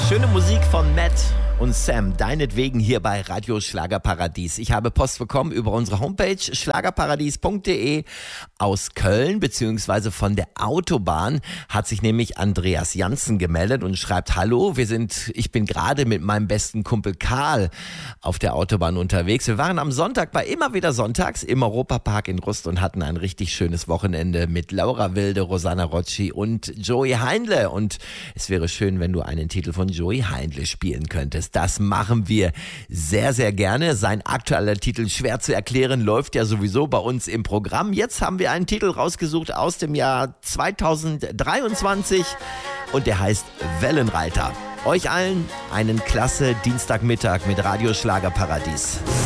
Schöne Musik von Matt und Sam, deinetwegen hier bei Radio Schlagerparadies. Ich habe Post bekommen über unsere Homepage schlagerparadies.de aus Köln, beziehungsweise von der Autobahn hat sich nämlich Andreas Janssen gemeldet und schreibt: Hallo, ich bin gerade mit meinem besten Kumpel Karl auf der Autobahn unterwegs. Wir waren am Sonntag bei Immer wieder Sonntags im Europapark in Rust und hatten ein richtig schönes Wochenende mit Laura Wilde, Rosanna Rocci und Joey Heindle. Und es wäre schön, wenn du einen Titel von Joey Heindle spielen könntest. Das machen wir sehr, sehr gerne. Sein aktueller Titel, schwer zu erklären, läuft ja sowieso bei uns im Programm. Jetzt haben wir einen Titel rausgesucht aus dem Jahr 2023 und der heißt Wellenreiter. Euch allen einen klasse Dienstagmittag mit Radio Schlagerparadies.